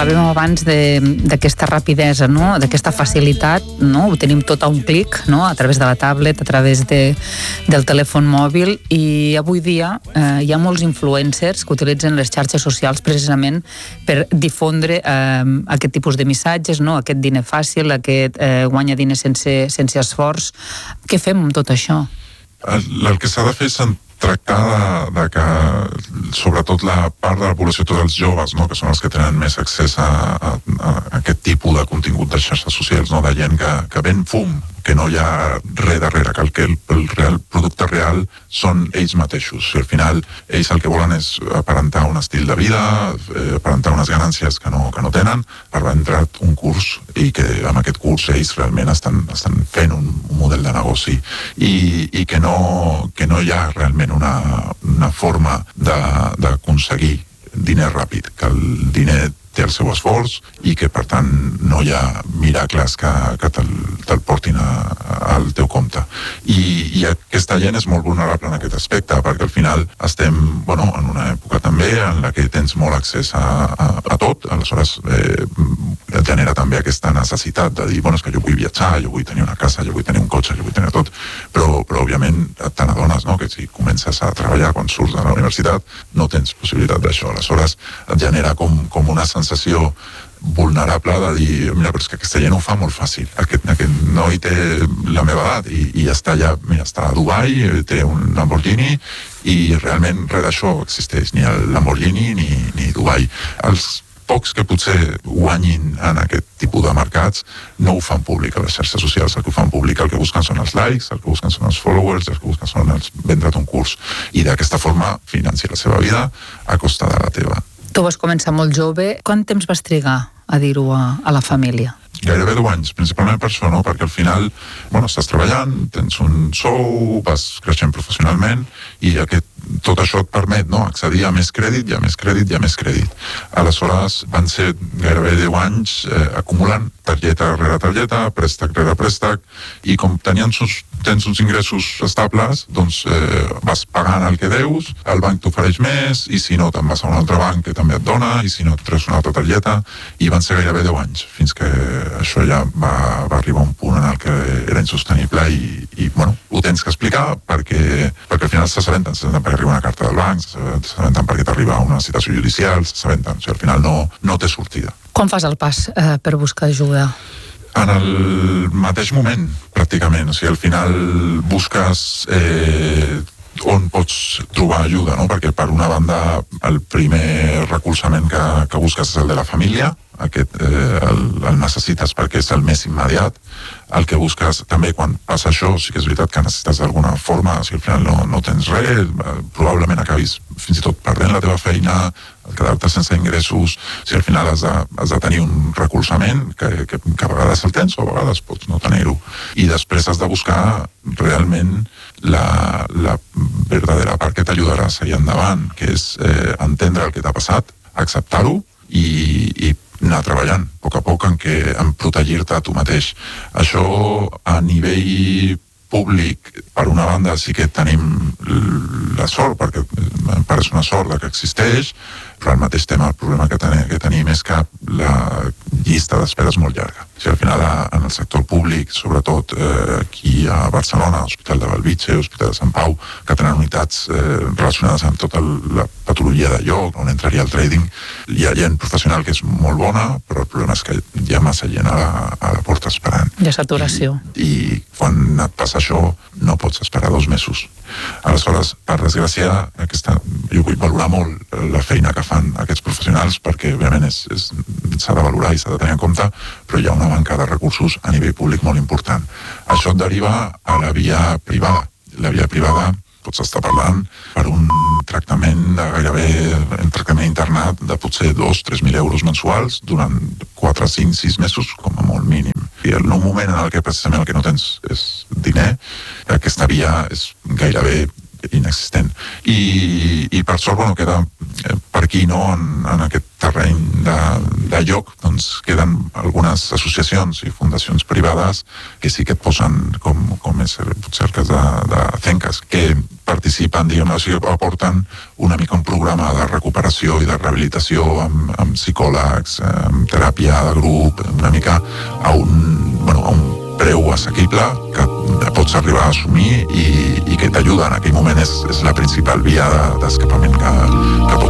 Parlàvem abans d'aquesta rapidesa, no? D'aquesta facilitat, no? Ho tenim tot a un clic, no? A través de la tablet, a través del telèfon mòbil, i avui dia hi ha molts influencers que utilitzen les xarxes socials precisament per difondre aquest tipus de missatges, no? Aquest diner fàcil, aquest guanya diner sense esforç. Què fem amb tot això? El que s'ha de fer és tractar de que, sobretot la part de la població, tots els joves, no? Que són els que tenen més accés a aquest tipus de contingut de xarxes socials, no? De gent que ven fum, que no hi ha res darrere, que el producte real són ells mateixos. I al final ells el que volen és aparentar un estil de vida, aparentar unes ganàncies que no tenen, per vendre un curs, i que amb aquest curs ells realment estan fent un model de negoci, i que no hi ha realment una forma d'aconseguir diner ràpid, que el diner té el seu esforç i que, per tant, no hi ha miracles que te'l portin al teu compte. I aquesta gent és molt vulnerable en aquest aspecte, perquè al final estem en una època també en la que tens molt accés a tot, aleshores et genera també aquesta necessitat de dir, és que jo vull viatjar, jo vull tenir una casa, jo vull tenir un cotxe, jo vull tenir tot, però òbviament te n'adones, no?, que si comences a treballar quan surts de la universitat no tens possibilitat d'això, aleshores et genera com una sensació vulnerable de dir, mira, però és que aquesta gent ho fa molt fàcil, aquest noi té la meva edat i està allà, mira, està a Dubai, té un Lamborghini, i realment res d'això existeix, ni el Lamborghini ni Dubai. Els pocs que potser guanyin en aquest tipus de mercats no ho fan públic a les xarxes socials, el que ho fan públic, el que busquen són els likes, el que busquen són els followers, el que busquen són els vendre't un curs, i d'aquesta forma financia la seva vida a costa de la teva. Tu vas començar molt jove. Quant temps vas trigar a dir-ho a la família? Gairebé 10 anys, principalment per això, no? Perquè al final, estàs treballant, tens un sou, vas creixent professionalment, i tot això et permet, no?, accedir a més crèdit, i a més crèdit, i a més crèdit. Aleshores, van ser gairebé 10 anys acumulant targeta rere targeta, préstec rere préstec, i com tens uns ingressos estables, doncs vas pagant el que deus, el banc t'ofereix més, i si no, te'n vas a un altre banc que també et dona, i si no, et treus una altra targeta, i van ser gairebé 10 anys, fins que això ja va arribar a un punt en el que era insostenible, i ho tens que explicar perquè al final s'assabenten perquè arriba una carta del banc, s'assabenten perquè t'arriba una citació judicial, s'assabenten, al final no té sortida. Com fas el pas per buscar ajuda? En el mateix moment, pràcticament. O sigui, al final busques on pots trobar ajuda, no? Perquè per una banda el primer recolzament que busques és el de la família, el necessites perquè és el més immediat. El que busques també quan passa això, sí que és veritat que necessites d'alguna forma, si al final no tens res, probablement acabis fins i tot perdent la teva feina, quedar-te sense ingressos, si al final has de tenir un recolzament que a vegades el tens o a vegades pots no tenir-ho, i després has de buscar realment la verdadera part que t'ajudarà a seguir endavant, que és entendre el que t'ha passat, acceptar-ho i anar treballant a poc en protegir-te a tu mateix. Això a nivell públic, per una banda sí que tenim la sort, perquè em pareix una sort que existeix, però al mateix tema el problema que tenim és que la llista d'espera és molt llarga. Si al final en el sector públic, sobretot aquí a Barcelona, Hospital de Bellvitge, Hospital de Sant Pau, que tenen unitats relacionades amb tota la patologia de lloc, on entraria el trading, hi ha gent professional que és molt bona, però el problema és que hi ha massa gent a la porta esperant. Hi ha saturació. I quan et passa això, no pots esperar 2 mesos. Aleshores, per desgràcia, jo vull valorar molt la feina que fan aquests professionals, perquè òbviament s'ha de valorar i s'ha de tenir en compte, però hi ha una manca de recursos a nivell públic molt important. Això et deriva a la via privada. La via privada pots estar parlant per un tractament de gairebé un tractament internat de potser 2-3.000 euros mensuals durant 4, 5, 6 mesos com a molt mínim. I en un moment en el que precisament el que no tens és diner, aquesta via és gairebé inexistent. I per sort, queda per aquí, no, en aquest terreny de lloc, doncs queden algunes associacions i fundacions privades que sí que et posen, com és potser el cas de Cencas, que participen, diguem-ne, o sigui, aporten una mica un programa de recuperació i de rehabilitació amb psicòlegs, amb teràpia de grup, una mica a un preu assequible que pots arribar a assumir i que t'ajuda en aquell moment és la principal via d'escapament que pots